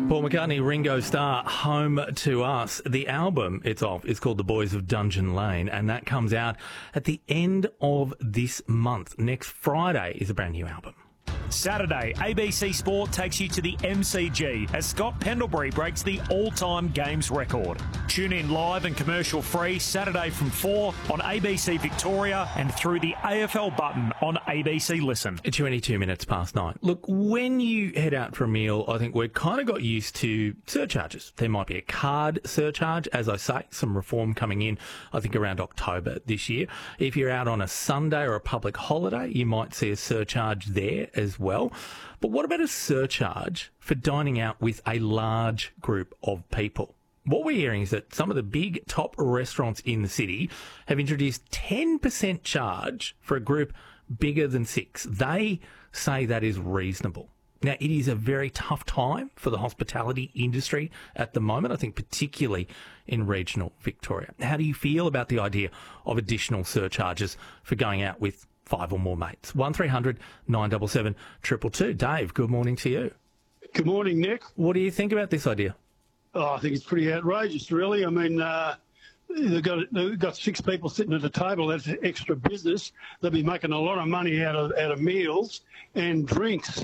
Paul McCartney, Ringo Starr, Home to Us. The album it's off is called The Boys of Dungeon Lane, and that comes out at the end of this month. Next Friday is a brand new album. Saturday, ABC Sport takes you to the MCG as Scott Pendlebury breaks the all-time games record. Tune in live and commercial-free Saturday from 4 on ABC Victoria and through the AFL button on ABC Listen. 22 minutes past 9. Look, when you head out for a meal, I think we've kind of got used to surcharges. There might be a card surcharge, as I say, some reform coming in, I think, around October this year. If you're out on a Sunday or a public holiday, you might see a surcharge there as well. But what about a surcharge for dining out with a large group of people? What we're hearing is that some of the big top restaurants in the city have introduced 10% charge for a group bigger than 6. They say that is reasonable. Now, it is a very tough time for the hospitality industry at the moment, I think particularly in regional Victoria. How do you feel about the idea of additional surcharges for going out with 5 or more mates? 1300 977 222. Dave, good morning to you. Good morning, Nick. What do you think about this idea? Oh, I think it's pretty outrageous, really. I mean, they've got 6 people sitting at a table. That's extra business. They'll be making a lot of money out of meals and drinks.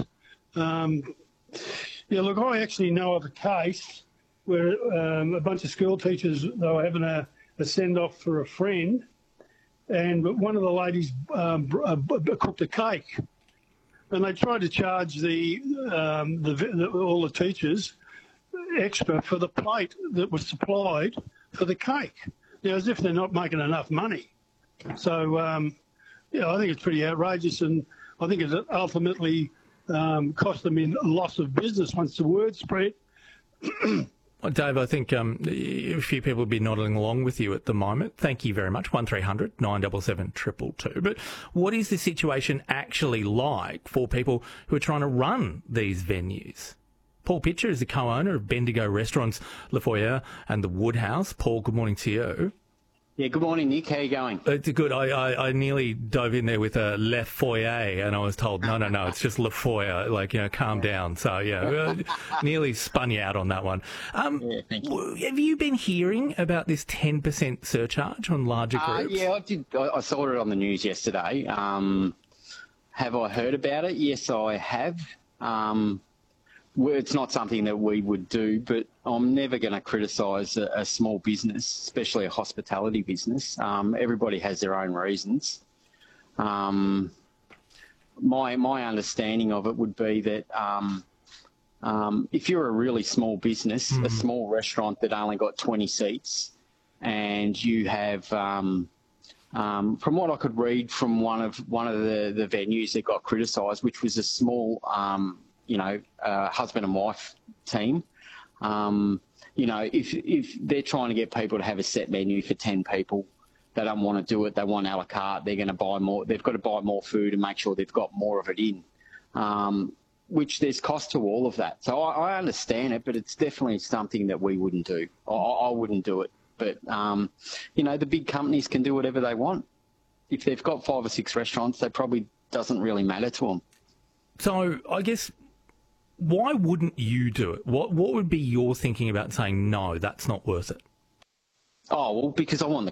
Look, I actually know of a case where a bunch of school teachers, they were having a send-off for a friend, and one of the ladies cooked a cake, and they tried to charge all the teachers extra for the plate that was supplied for the cake. As if they're not making enough money. So, I think it's pretty outrageous, and I think it ultimately cost them in loss of business once the word spread. Dave, I think a few people will be nodding along with you at the moment. Thank you very much. 1300 977 222. But what is the situation actually like for people who are trying to run these venues? Paul Pitcher is the co-owner of Bendigo Restaurants, Le Foyer and the Woodhouse. Paul, good morning to you. Yeah, good morning, Nick. How are you going? It's good. I nearly dove in there with a Le Foyer, and I was told, no, it's just Le Foyer, calm down. So, nearly spun you out on that one. Yeah, thank you. Have you been hearing about this 10% surcharge on larger groups? Yeah, I did. I saw it on the news yesterday. Have I heard about it? Yes, I have. It's not something that we would do, but I'm never going to criticise a small business, especially a hospitality business. Everybody has their own reasons. My understanding of it would be that if you're a really small business, a small restaurant that only got 20 seats, and you have, from what I could read from one of the venues that got criticised, which was a small husband and wife team. If they're trying to get people to have a set menu for 10 people, they don't want to do it. They want a la carte. They're going to buy more. They've got to buy more food and make sure they've got more of it in, which there's cost to all of that. So I understand it, but it's definitely something that we wouldn't do. I wouldn't do it. But, the big companies can do whatever they want. If they've got 5 or 6 restaurants, they probably doesn't really matter to them. So I guess, why wouldn't you do it? What would be your thinking about saying, no, that's not worth it? Oh, well, because I want